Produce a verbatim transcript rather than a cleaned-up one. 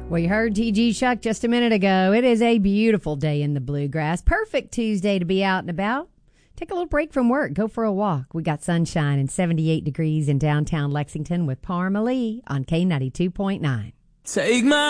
We heard T G Shuck just a minute ago. It is a beautiful day in the bluegrass. Perfect Tuesday to be out and about. Take a little break from work. Go for a walk. We got sunshine and seventy-eight degrees in downtown Lexington with Parma Lee on K ninety-two point nine. Take my